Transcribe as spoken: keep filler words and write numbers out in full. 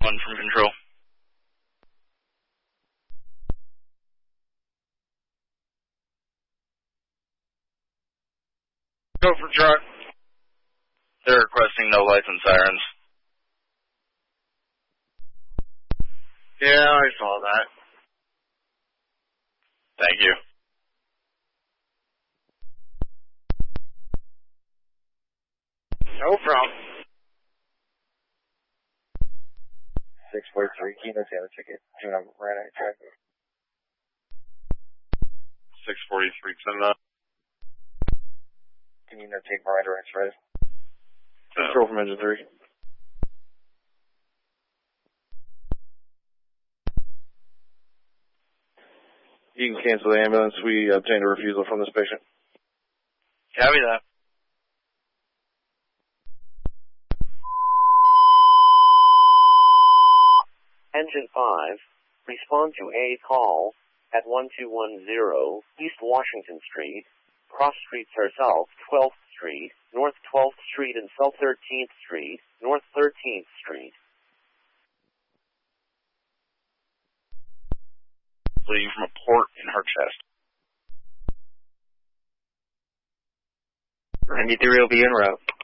One from control. Go for truck. They're requesting no lights and sirens. Yeah, I saw that. Thank you. No problem. six four three, Keno, Taylor ticket. Two number, right eye track. six forty-three, send it up. Can you take Miranda X red? Control from engine three. You can cancel the ambulance. We obtained a refusal from this patient. Copy that. Engine five, respond to a call at one two one zero East Washington Street. Cross streets are South twelfth Street, North twelfth Street, and South thirteenth Street, North thirteenth Street. Bleeding from a port in her chest. ninety-three will be en route.